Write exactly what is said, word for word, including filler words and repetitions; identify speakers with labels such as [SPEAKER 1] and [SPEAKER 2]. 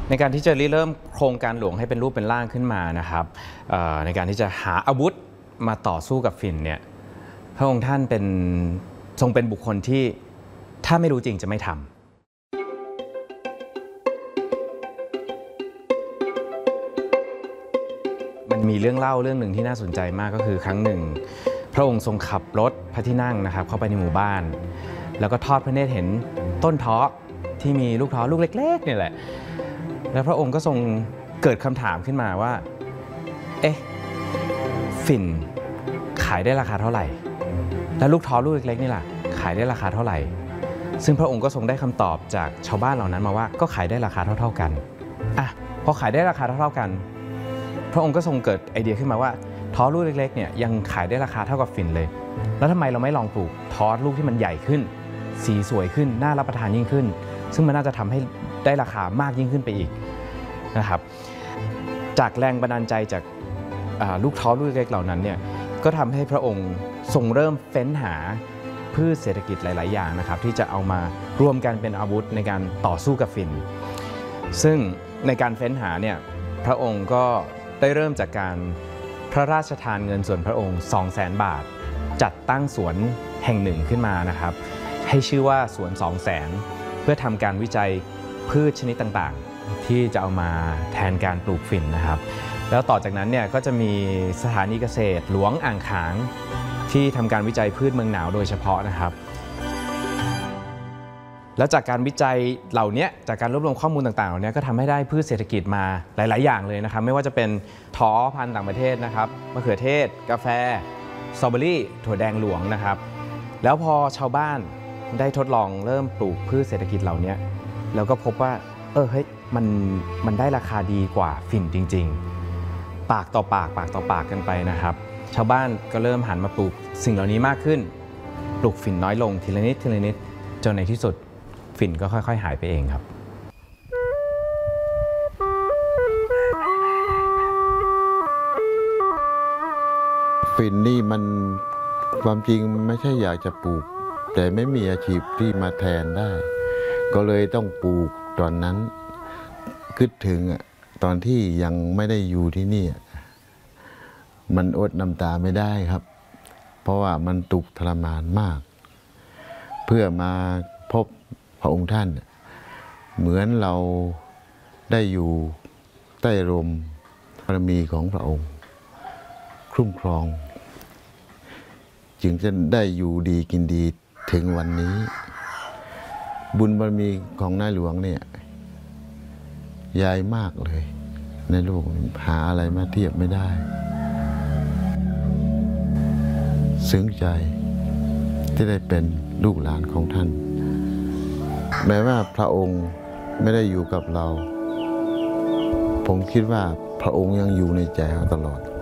[SPEAKER 1] ในการที่จะริเริ่มโครงการหลวงให้เป็นรูปเป็นร่างขึ้นมานะครับในการที่จะหาอาวุธมาต่อสู้กับฝิ่นเนี่ยพระองค์ท่านเป็นทรงเป็นบุคคลที่ถ้าไม่รู้จริงจะไม่ทำมันมีเรื่องเล่าเรื่องหนึ่งที่น่าสนใจมากก็คือครั้งหนึ่งพระองค์ทรงขับรถพระที่นั่งนะครับเข้าไปในหมู่บ้านแล้วก็ทอดพระเนตรเห็นต้นท้อที่มีลูกท้อลูกเล็กๆเนี่ยแหละแล้วพระองค์ก็ทรงเกิดคำถามขึ้นมาว่าเอ๊ะฝิ่นขายได้ราคาเท่าไหร่แล้วลูกท้อลูกเล็กๆนี่ล่ะขายได้ราคาเท่าไหร่ซึ่งพระองค์ก็ทรงได้คำตอบจากชาวบ้านเหล่านั้นมาว่าก็ขายได้ราคาเท่าๆกันอ่ะพอขายได้ราคาเท่าๆกันพระองค์ก็ทรงเกิดไอเดียขึ้นมาว่าท้อลูกเล็กๆเนี่ยยังขายได้ราคาเท่ากับฝิ่นเลยแล้วทำไมเราไม่ลองปลูกท้อลูกที่มันใหญ่ขึ้นสีสวยขึ้นน่ารับประทานยิ่งขึ้นซึ่งมันน่าจะทำให้ได้ราคามากยิ่งขึ้นไปอีกนะครับจากแรงบันดาลใจจากลูกท้อลูกเล็กเหล่านั้นเนี่ยก็ทำให้พระองค์ทรงเริ่มเฟ้นหาพืชเศรษฐกิจหลายๆอย่างนะครับที่จะเอามารวมกันเป็นอาวุธในการต่อสู้กับฝิ่นซึ่งในการเฟ้นหาเนี่ยพระองค์ก็ได้เริ่มจากการพระราชทานเงินส่วนพระองค์ สองแสน บาทจัดตั้งสวนแห่งหนึ่งขึ้นมานะครับให้ชื่อว่าสวน สองแสน เพื่อทำการวิจัยพืชชนิดต่างๆที่จะเอามาแทนการปลูกฝิ่นนะครับแล้วต่อจากนั้นเนี่ยก็จะมีสถานีเกษตรหลวงอ่างขางที่ทำการวิจัยพืชเมืองหนาวโดยเฉพาะนะครับแล้วจากการวิจัยเหล่านี้จากการรวบรวมข้อมูลต่างๆเหล่านี้ก็ทำให้ได้พืชเศรษฐกิจมาหลายๆอย่างเลยนะครับไม่ว่าจะเป็นท้อพันธุ์ต่างประเทศนะครับมะเขือเทศกาแฟสตรอเบอรี่ถั่วแดงหลวงนะครับแล้วพอชาวบ้านได้ทดลองเริ่มปลูกพืชเศรษฐกิจเหล่านี้แล้วก็พบว่าเออเฮ้ยมันมันได้ราคาดีกว่าฝิ่นจริงๆปากต่อปากปากต่อปากกันไปนะครับชาวบ้านก็เริ่มหันมาปลูกสิ่งเหล่านี้มากขึ้นปลูกฝิ่นน้อยลงทีละนิดทีละนิดจนในที่สุดฝิ่นก็ค่อยๆหายไปเองครับ
[SPEAKER 2] ฝิ่นนี่มันความจริงไม่ใช่อยากจะปลูกแต่ไม่มีอาชีพที่มาแทนได้ก็เลยต้องปลูกตอนนั้นคิดถึงตอนที่ยังไม่ได้อยู่ที่นี่มันอดน้ำตาไม่ได้ครับเพราะว่ามันทุกข์ทรมานมากเพื่อมาพบพระองค์ท่านเหมือนเราได้อยู่ใต้ร่มบารมีของพระองค์คุ้มครองจึงจะได้อยู่ดีกินดีถึงวันนี้บุญบารมีของนายหลวงเนี่ยใหญ่มากเลยในโลกหาอะไรมาเทียบไม่ได้ซึ้งใจที่ได้เป็นลูกหลานของท่านแม้ว่าพระองค์ไม่ได้อยู่กับเราผมคิดว่าพระองค์ยังอยู่ในใจเราตลอด